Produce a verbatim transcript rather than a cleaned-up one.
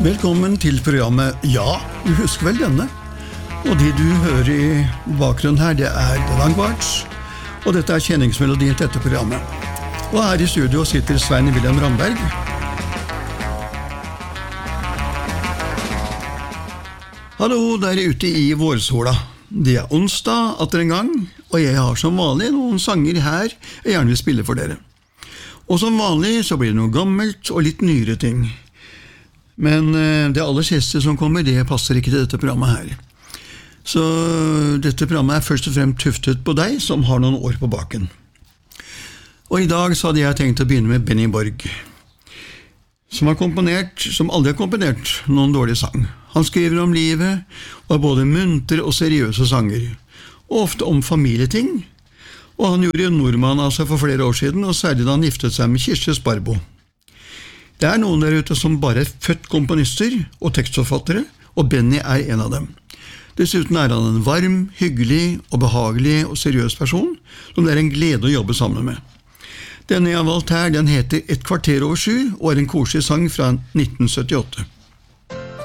Velkommen til programmet Ja, du husker vel denne? Og det du hører i bakgrunnen her, det er The Vanguards, og dette er kjenningsmelodien til dette programmet. Og her i studio sitter Svein Wilhelm Ramberg. Hallo der ute i vårsola. Det er onsdag atter en gang, og jeg har som vanlig noen sanger her jeg gjerne vil spille for dere. Og som vanlig så blir det noe gammelt og litt nyere ting. Men det aller siste som kommer, det passer ikke til dette programmet her. Så dette programmet er først og fremst tuftet på deg som har noen år på baken. Og i dag så hadde jeg tenkt å begynne med Benny Borg, som har komponert, som aldri har komponert noen dårlig sang. Han skriver om livet, og har både muntre og seriøse sanger, og ofte om familieting, og han gjorde nordmann av seg for flere år siden, og særlig da han giftet seg med Kirsti Sparbo. Det er noen der ute som bare er født komponister og tekstforfattere, og Benny er en av dem. Dessuten er han en varm, hyggelig og behagelig og seriøs person, som det er en glede å jobbe sammen med. Denne jeg har valgt her, den heter Et kvarter over sju, og er en koselig sang fra nitten syttiåtte.